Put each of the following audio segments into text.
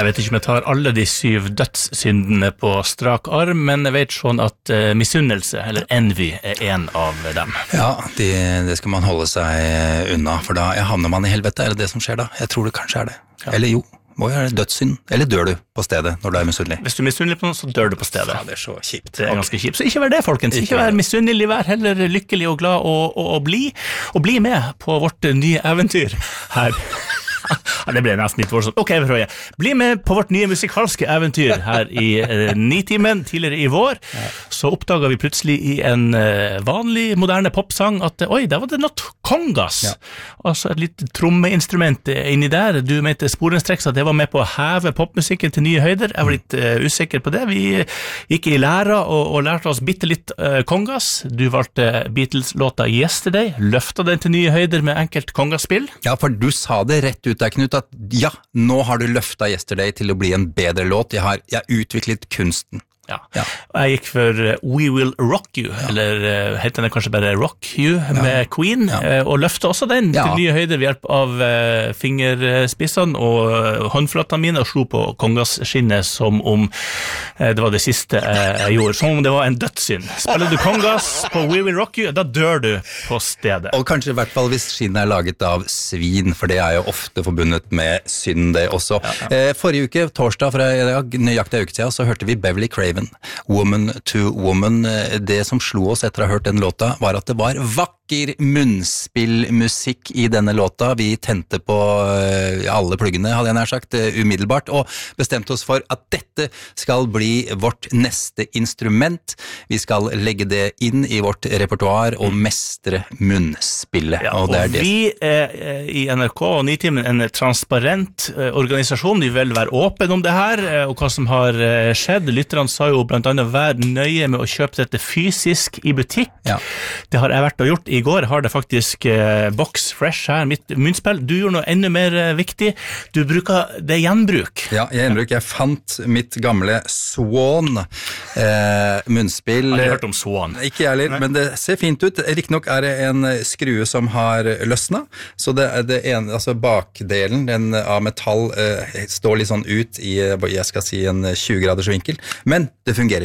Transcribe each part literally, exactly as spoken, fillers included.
Jeg vet ikke om jeg tar alle de syv dødssyndene på strak arm, men jeg vet sånn at uh, misunnelse, eller envy, er en av dem. Ja, det, det skal man holde seg unna, for da havner man i helvete, er det det som skjer da? Jeg tror det kanskje er det. Ja. Eller jo. Må jo være dødssynd, eller dør du på stedet når du er misunnelig? Hvis du er misunnelig på noe, så dør du på stedet. Ja, det er så kjipt. Det er ganske kjipt. Så ikke vær det, folkens. Ikke, ikke vær misunnelig, vær heller lykkelig og glad og, og, og bli. Og bli med på vårt nye eventyr her. Ja, det ble nesten litt voldsomt. Ok, Frøye. Bli med på vårt nye musikalske eventyr her i eh, Nitimen tidligere i vår. Så oppdaget vi plutselig i en eh, vanlig, moderne popsang at oi, der var det noe kongas. Ja. Altså et litt trommeinstrument inni der. Du mente sporenstreks at det var med på å heve popmusikken til nye høyder. Jeg var litt uh, usikker på det. Vi gikk i læra og, og lærte oss bitte litt uh, kongas. Du valgte Beatles-låta Yesterday, løftet den til nye høyder med enkelt kongaspill. Ja, for du sa det rett ut der, Knut, at ja, nå har du løftet Yesterday til å bli en bedre låt. Jeg har, jeg har utviklet kunsten. Ja. ja, og jeg gikk for uh, We Will Rock You, ja. eller uh, heter den kanskje bare Rock You, ja. med Queen, ja. uh, og løftet også den ja. til nye høyder ved hjelp av uh, fingerspissene og uh, håndflatene mine, og slo på kongasskinnet som om uh, det var det siste uh, jeg gjorde, som om det var en dødssynd. Spiller du kongass på We Will Rock You, da dør du på stedet. Og kanskje i hvert fall hvis skinnet er laget av svin, for det er jo ofte forbundet med synd det også. Ja, ja. Uh, forrige uke, torsdag, fra nøyaktig uke siden, så hørte vi Beverly Craven, Woman to Woman. Det som slo oss etter å ha hørt den låta, var at det var vakker munnspillmusikk i denne låta. Vi tente på alle pluggene, hadde jeg nær sagt, umiddelbart, og bestemte oss for at dette skal bli vårt neste instrument. Vi skal legge det inn i vårt repertoar og mestre munnspillet. Ja, og og det er det. Vi er i N R K og Nitimen en transparent organisasjon. Vi vil være åpen om det her, og hva som har skjedd. Lytterne sa jo blant annet vær nøye med å kjøpe dette fysisk i butikk. Ja. Det har jeg vært og gjort. I går har det faktisk eh, Box Fresh her, mitt munnspill. Du gjorde noe enda mer eh, viktig. Du bruker det gjenbruk. Ja, gjenbruk. Jeg fant mitt gamle Swan eh, munnspill. Jeg har hørt om Swan. Ikke jeg heller, men det ser fint ut. Riktignok er det en skrue som har løsnet, så det er det ene, altså bakdelen, den av metall, eh, står litt sånn ut i, jeg skal si, en tjue graders vinkel, men det fungerer.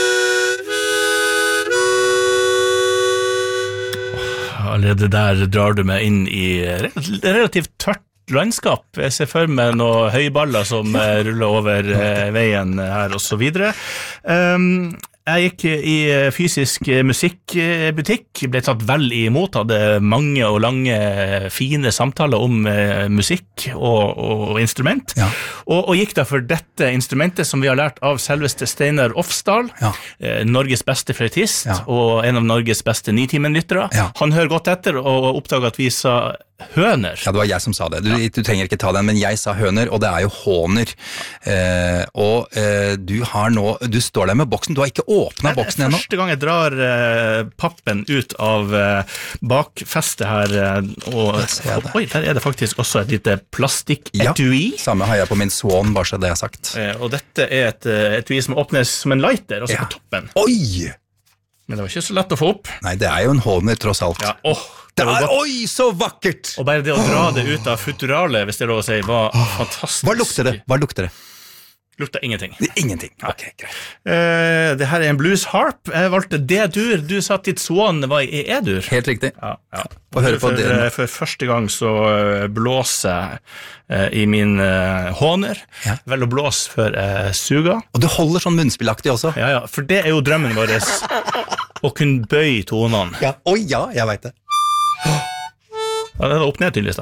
Allerede der drar du meg inn i relativt tørt landskap. Jeg ser for meg noen høyballer som ruller over veien her og så videre. Um, Jeg gikk i fysisk musikkbutikk, ble tatt vel imot, hadde mange og lange fine samtaler om musikk og, og instrument, ja. og, og gikk da for dette instrumentet som vi har lært av selveste Steinar Ofsdal, ja. Norges beste fløytist, ja. og en av Norges beste Nitimen-lyttere. Ja. Han hører godt etter og oppdaget at vi sa høner. Ja, det var jeg som sa det. Du, ja. du trenger ikke ta den, men jeg sa høner, og det er jo håner. Eh, og eh, du har nå, du står der med boksen, du har ikke åpnet boksen ennå. Første gang jeg drar eh, pappen ut av eh, bakfestet her, eh, og, og oi, der er det faktisk også et lite plastikk-etui. Ja, samme har jeg på min Swan, bare så det er sagt. Eh, og dette er et etui som åpnes som en lighter, også ja. på toppen. Oi! Men det var ikke så lett å få opp. Nei, det er jo en håner, tross alt. Ja, åh. Det er, oi, så vakkert! Og bare det å dra det ut av futurale, hvis det er lov å si, var fantastisk. Hva lukter det? Hva lukter det? Lukter ingenting. Det er ingenting, ok, greit. Uh, det her er en blues harp. Jeg valgte D-dur. Du sa ditt Swan var i E-dur. Helt riktig. Ja, ja. Få høre på for, det. For første gang så blåser jeg uh, i min uh, håner. Ja. Vel å blåse for uh, suga. Og du holder sånn munnspillaktig også. Ja, ja, for det er jo drømmen vår. Å kunne bøye tonene. Ja, oi, ja, jeg vet det. Ja, det var opp ned tydeligvis da.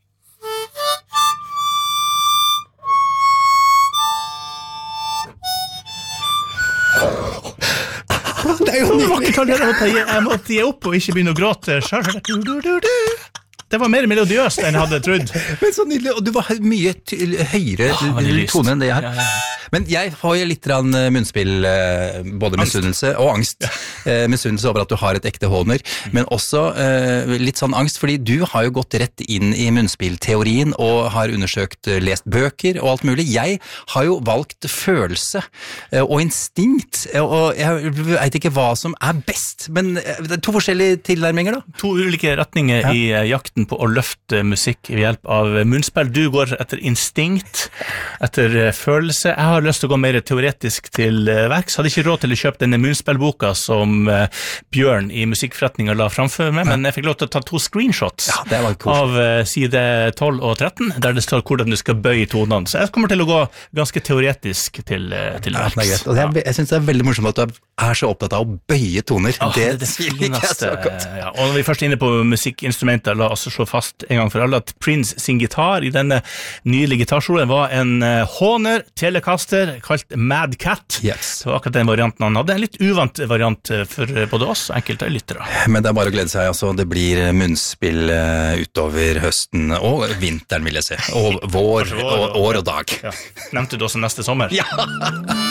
Det er jo nydelig. Jeg måtte gi opp og ikke begynne å gråte selv. Det var mer melodiøst enn jeg hadde trodd. Men så nydelig, og du var mye høyere toner enn det jeg har. Ja, ja. Men jeg har jo litt rann munnspill, både misunnelse og angst. Ja. Misunnelse over at du har et ekte håner, mm. men også uh, litt sånn angst, fordi du har jo gått rett inn i munnspillteorien og har undersøkt, lest bøker og alt mulig. Jeg har jo valgt følelse uh, og instinkt, og jeg vet ikke hva som er best, men det er to forskjellige tilnærminger da. To ulike retninger ja. i uh, jakten på å løfte musikk ved hjelp av munnspill. Du går etter instinkt, etter uh, følelse. Jeg har lyst til å gå mer teoretisk til uh, verks. Hadde ikke råd til å kjøpe denne munnspillboka som uh, Bjørn i musikkforretningen la framfor meg, men jeg fikk lov til å ta to screenshots ja, det var av uh, side tolv og tretten, der det står hvordan du skal bøye tonene. Så jeg kommer til å gå ganske teoretisk til, uh, til verks. Ja, og jeg, jeg synes det er veldig morsomt at du er så opptatt av å bøye toner. Ja, det, det, det fineste. Ja, og når vi først er inne på musikkinstrumenter, la oss slå fast en gang for alle at Prince sin gitar i denne nylige gitarsoloen var en uh, Hohner Telecaster kalt Mad Cat. Yes. Det var akkurat den varianten han hadde. En litt uvant variant for både oss og enkelte lyttere. Men det er bare å glede seg. Altså, det blir munnspill uh, utover høsten og vinteren, vil jeg si. Og vår, og år og dag. Ja. Nevnte du også neste sommer? Ja!